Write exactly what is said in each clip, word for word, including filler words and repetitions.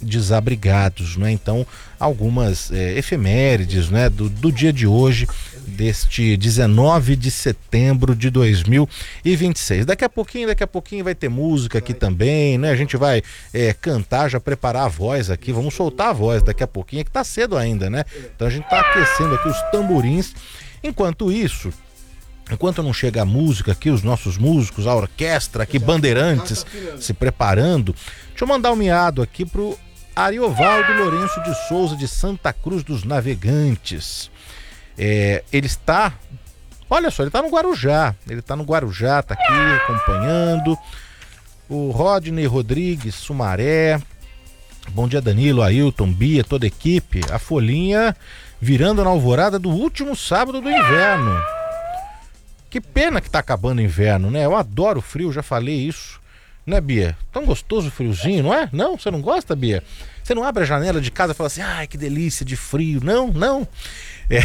desabrigados, né? Então, algumas é, efemérides, né, do, do dia de hoje, deste dezenove de setembro de dois mil e vinte e seis. Daqui a pouquinho, daqui a pouquinho vai ter música aqui também, né? A gente vai é, cantar, já preparar a voz aqui, vamos soltar a voz daqui a pouquinho, que tá cedo ainda, né? Então a gente tá aquecendo aqui os tamborins. Enquanto isso, enquanto não chega a música aqui, os nossos músicos, a orquestra aqui, Bandeirantes, se preparando, deixa eu mandar um miado aqui pro Ariovaldo Lourenço de Souza, de Santa Cruz dos Navegantes. É, ele está, olha só, ele está no Guarujá, ele está no Guarujá, tá aqui acompanhando. O Rodney Rodrigues, Sumaré, bom dia Danilo, Ailton, Bia, toda a equipe. A folhinha virando na alvorada do último sábado do inverno. Que pena que tá acabando o inverno, né? Eu adoro frio, já falei isso, né, Bia? Tão gostoso o friozinho, não é? Não? Você não gosta, Bia? Você não abre a janela de casa e fala assim, ai, que delícia de frio. Não, não. É...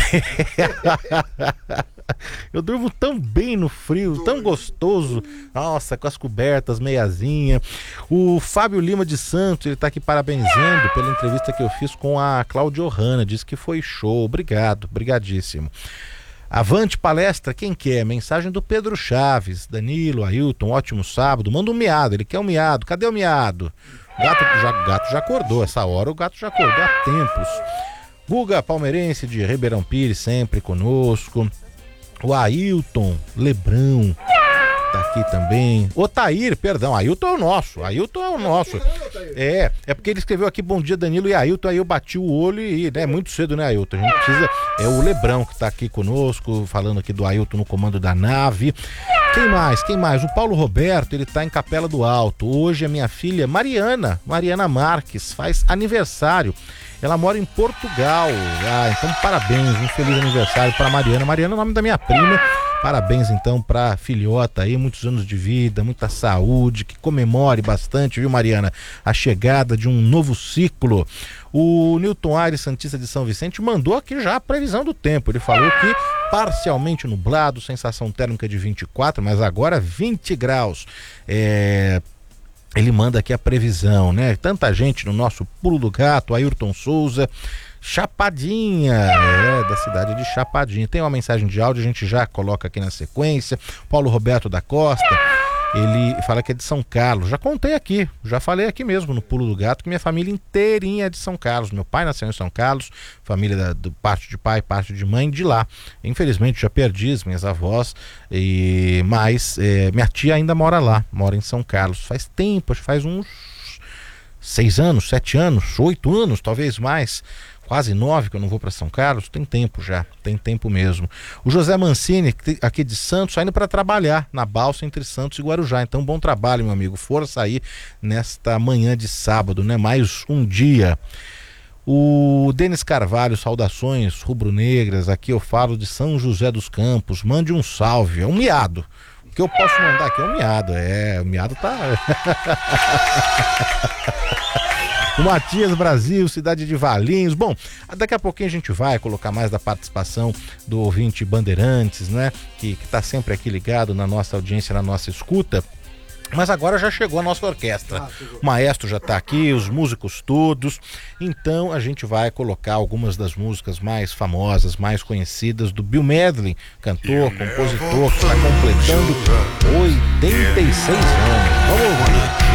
Eu durmo tão bem no frio, tão gostoso. Nossa, com as cobertas, meiazinha. O Fábio Lima de Santos, ele tá aqui parabenizando pela entrevista que eu fiz com a Cláudia Ohana. Disse que foi show. Obrigado, brigadíssimo. Avante palestra, quem quer? Mensagem do Pedro Chaves. Danilo, Ailton, ótimo sábado. Manda um miado, ele quer um miado. Cadê o miado? O gato já, gato já acordou, essa hora o gato já acordou há tempos. Guga Palmeirense de Ribeirão Pires, sempre conosco. O Ailton Lebrão tá aqui também. O Tair, perdão, Ailton é o nosso. Ailton é o nosso. É, é porque ele escreveu aqui bom dia Danilo e Ailton, aí eu bati o olho e, né, muito cedo, né, Ailton? A gente precisa, é o Lebrão que tá aqui conosco, falando aqui do Ailton no comando da nave. Quem mais? Quem mais? O Paulo Roberto, ele tá em Capela do Alto. Hoje a minha filha Mariana, Mariana Marques, faz aniversário. Ela mora em Portugal. Ah, então parabéns, um feliz aniversário para Mariana. Mariana é o nome da minha prima. Parabéns então pra filhota aí, muitos anos de vida, muita saúde, que comemore bastante, viu, Mariana, a chegada de um novo ciclo. O Newton Aires Santista de São Vicente mandou aqui já a previsão do tempo. Ele falou que parcialmente nublado, sensação térmica de vinte e quatro, mas agora vinte graus. É... Ele manda aqui a previsão, né? Tanta gente no nosso Pulo do Gato, Ayrton Souza, Chapadinha, é, da cidade de Chapadinha. Tem uma mensagem de áudio, a gente já coloca aqui na sequência. Paulo Roberto da Costa, ele fala que é de São Carlos. Já contei aqui, já falei aqui mesmo no Pulo do Gato que minha família inteirinha é de São Carlos. Meu pai nasceu em São Carlos, família da, do parte de pai, parte de mãe de lá. Infelizmente já perdi as minhas avós, e, mas é, minha tia ainda mora lá, mora em São Carlos. Faz tempo, acho que faz uns seis anos, sete anos, oito anos, talvez mais. Quase nove que eu não vou para São Carlos, tem tempo já, tem tempo mesmo. O José Mancini, aqui de Santos, saindo para trabalhar na balsa entre Santos e Guarujá. Então, bom trabalho, meu amigo. Força aí nesta manhã de sábado, né? Mais um dia. O Denis Carvalho, saudações rubro-negras. Aqui eu falo de São José dos Campos. Mande um salve, é um miado. O que eu posso mandar aqui é um miado. É, o miado tá... O Matias Brasil, cidade de Valinhos. Bom, daqui a pouquinho a gente vai colocar mais da participação do ouvinte Bandeirantes, né? Que, que tá sempre aqui ligado na nossa audiência, na nossa escuta. Mas agora já chegou a nossa orquestra. O maestro já tá aqui, os músicos todos. Então a gente vai colocar algumas das músicas mais famosas, mais conhecidas do Bill Medley, cantor, compositor, que está completando oitenta e seis anos. Vamos ouvir.